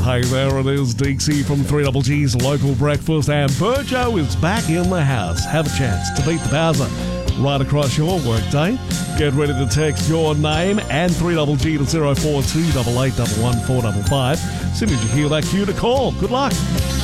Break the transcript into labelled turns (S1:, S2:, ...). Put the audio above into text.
S1: Hey there, it is Dixie from 3GG's Local Breakfast, and Burjo is back in the house. Have a chance to beat the Bowser right across your workday. Get ready to text your name and 3GG to 042 8811 455. As soon as you hear that cue to call. Good luck.